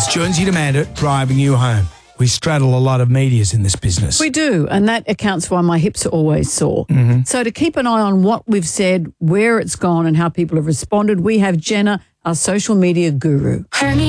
Jonesy Demander driving you home. We straddle a lot of medias in this business. We do, and that accounts for why my hips are always sore. So to keep an eye on what we've said, where it's gone and how people have responded, we have Jenna, our social media guru.